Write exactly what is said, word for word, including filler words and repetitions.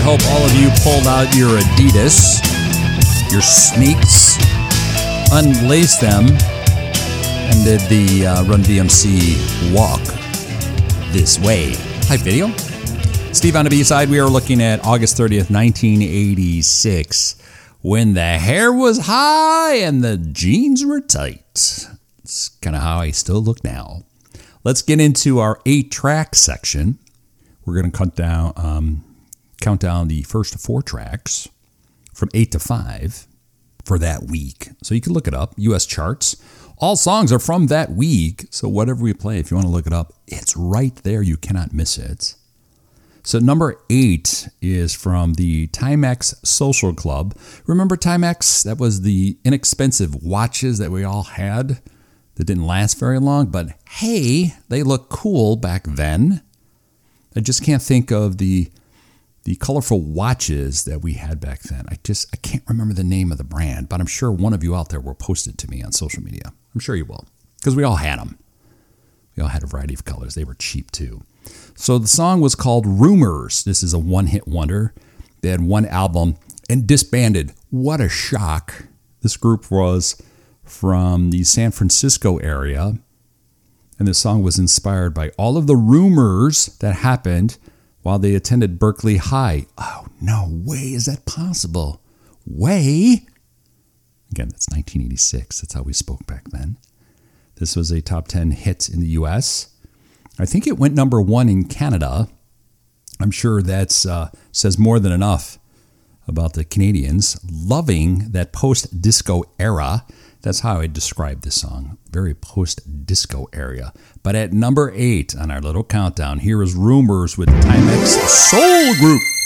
hope all of you pulled out your Adidas, your sneaks, unlaced them, and did the uh, Run D M C walk this way. Hi, video. Steve on the B-side. We are looking at August thirtieth, nineteen eighty-six, when the hair was high and the jeans were tight. It's kind of how I still look now. Let's get into our eight-track section. We're going to cut down, um, count down the first four tracks from eight to five for that week. So you can look it up, U S charts. All songs are from that week, so whatever we play, if you want to look it up, it's right there. You cannot miss it. So number eight is from the Timex Social Club. Remember Timex? That was the inexpensive watches that we all had that didn't last very long, but hey, they look cool back then. I just can't think of the the colorful watches that we had back then. I just I can't remember the name of the brand, but I'm sure one of you out there will post it to me on social media. I'm sure you will, because we all had them. We all had a variety of colors. They were cheap too. So the song was called Rumors. This is a one-hit wonder. They had one album and disbanded. What a shock. This group was from the San Francisco area, and the song was inspired by all of the rumors that happened while they attended Berkeley High. Oh, no way is that possible. Way? Again, that's nineteen eighty-six. That's how we spoke back then. This was a top ten hit in the U S. I think it went number one in Canada. I'm sure that uh, says more than enough about the Canadians loving that post-disco era. That's how I describe this song. Very post-disco area. But at number eight on our little countdown, here is Rumors with Timex Soul Group.